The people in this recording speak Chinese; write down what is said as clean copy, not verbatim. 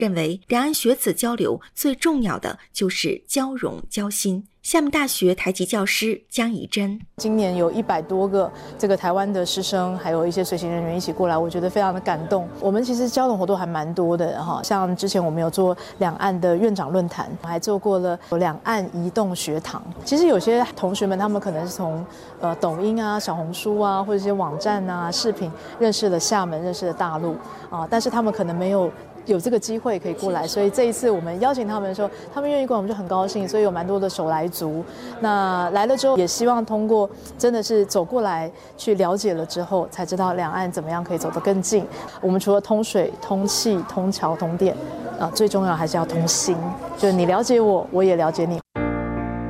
认为两岸学子交流最重要的就是交融交心。厦门大学台籍教师江怡珍， 今年有100多个这个台湾的师生，还有一些随行人员一起过来，我觉得非常的感动。我们其实交流活动还蛮多的哈，像之前我们有做两岸的院长论坛，还做过了两岸移动学堂。其实有些同学们他们可能是从抖音啊、小红书啊，或者一些网站啊、视频认识了厦门，认识了大陆啊，但是他们可能没有这个机会可以过来，所以这一次我们邀请他们的时候，他们愿意过来，我们就很高兴。所以有蛮多的手来族，那来了之后，也希望通过真的是走过来去了解了之后，才知道两岸怎么样可以走得更近。我们除了通水、通气、通桥、通电，最重要还是要通心，就是你了解我，我也了解你。